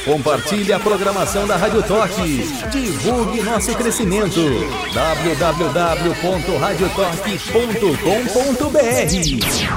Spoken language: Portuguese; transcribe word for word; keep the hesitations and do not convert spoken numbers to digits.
Compartilhe a programação da Rádio Torque. Divulgue nosso crescimento. w w w ponto rádio torque ponto com ponto b r